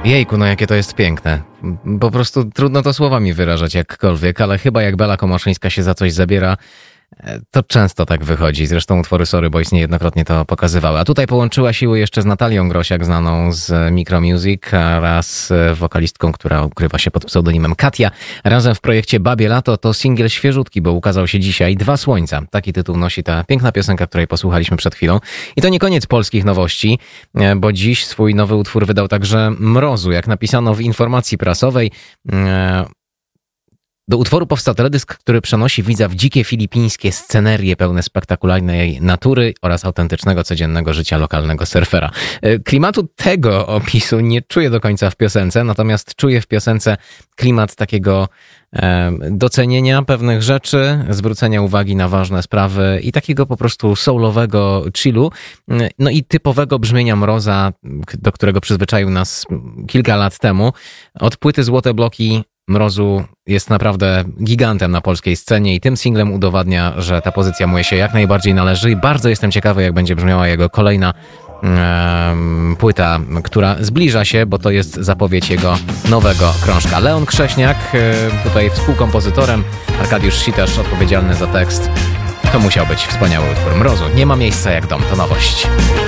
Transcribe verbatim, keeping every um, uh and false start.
Jejku, no jakie to jest piękne. Po prostu trudno to słowami wyrażać jakkolwiek, ale chyba jak Bela Komoszyńska się za coś zabiera, to często tak wychodzi. Zresztą utwory Sorry Boys niejednokrotnie to pokazywały. A tutaj połączyła siły jeszcze z Natalią Grosiak, znaną z Micro Music, oraz wokalistką, która ukrywa się pod pseudonimem Katia. Razem w projekcie Babie Lato to singiel świeżutki, bo ukazał się dzisiaj. Dwa Słońca. Taki tytuł nosi ta piękna piosenka, której posłuchaliśmy przed chwilą. I to nie koniec polskich nowości, bo dziś swój nowy utwór wydał także Mrozu. Jak napisano w informacji prasowej, do utworu powstał teledysk, który przenosi widza w dzikie filipińskie scenerie pełne spektakularnej natury oraz autentycznego, codziennego życia lokalnego surfera. Klimatu tego opisu nie czuję do końca w piosence, natomiast czuję w piosence klimat takiego e, docenienia pewnych rzeczy, zwrócenia uwagi na ważne sprawy i takiego po prostu soulowego chillu, no i typowego brzmienia Mroza, do którego przyzwyczaił nas kilka lat temu. Od płyty Złote Bloki Mrozu jest naprawdę gigantem na polskiej scenie i tym singlem udowadnia, że ta pozycja mu się jak najbardziej należy i bardzo jestem ciekawy, jak będzie brzmiała jego kolejna um, płyta, która zbliża się, bo to jest zapowiedź jego nowego krążka. Leon Krześniak, tutaj współkompozytorem, Arkadiusz Sitarz odpowiedzialny za tekst. To musiał być wspaniały utwór Mrozu. Nie ma miejsca jak dom, to nowość.